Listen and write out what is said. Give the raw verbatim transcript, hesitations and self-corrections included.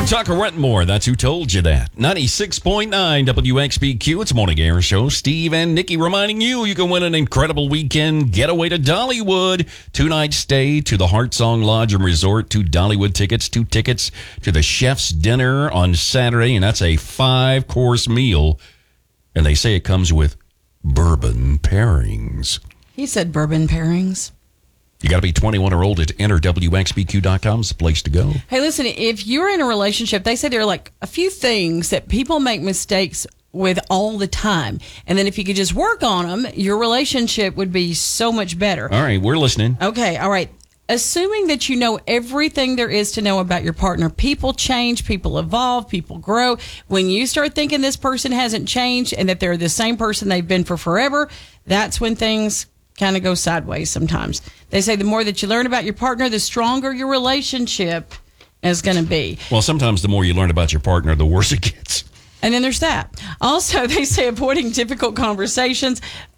I'm Tucker Wetmore. That's who told you that. ninety-six point nine W X B Q. It's a Morning Air Show. Steve and Nikki reminding you you can win an incredible weekend getaway to Dollywood. Two-night stay to the Heart Song Lodge and Resort. Two Dollywood tickets. Two tickets to the chef's dinner on Saturday. And that's a five-course meal. And they say it comes with bourbon pairings. He said bourbon pairings. You got to be twenty-one or older to enter. W X B Q dot com is the place to go. Hey, listen, if you're in a relationship, they say there are like a few things that people make mistakes with all the time. And then if you could just work on them, your relationship would be so much better. All right, we're listening. Okay, all right. Assuming that you know everything there is to know about your partner, people change, people evolve, people grow. When you start thinking this person hasn't changed and that they're the same person they've been for forever, that's when things kind of go sideways sometimes. They say the more that you learn about your partner, the stronger your relationship is going to be. Well, sometimes the more you learn about your partner, the worse it gets. And then there's that. Also, they say avoiding difficult conversations.